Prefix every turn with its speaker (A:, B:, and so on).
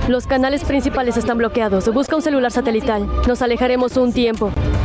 A: Los canales principales están bloqueados. Busca un celular satelital. Nos alejaremos un tiempo.